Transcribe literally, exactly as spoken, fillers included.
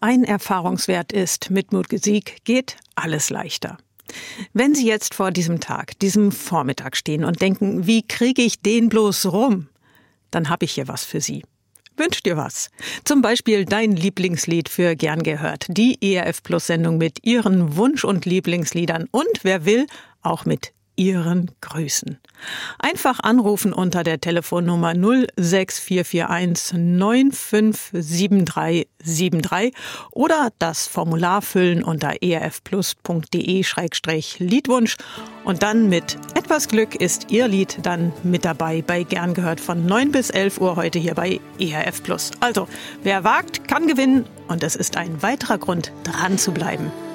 Ein Erfahrungswert ist, mit Musik geht alles leichter. Wenn Sie jetzt vor diesem Tag, diesem Vormittag stehen und denken, wie kriege ich den bloß rum, dann habe ich hier was für Sie. Wünsch dir was. Zum Beispiel dein Lieblingslied für Gern gehört. Die E R F Plus Sendung mit Ihren Wunsch- und Lieblingsliedern und wer will, auch mit Ihren Grüßen. Einfach anrufen unter der Telefonnummer null sechs vier vier eins neun fünf sieben drei sieben drei oder das Formular füllen unter erfplus.de Schrägstrich Liedwunsch und dann mit etwas Glück ist Ihr Lied dann mit dabei bei Gern gehört von neun bis elf Uhr heute hier bei E R F Plus. Also, wer wagt, kann gewinnen und es ist ein weiterer Grund, dran zu bleiben.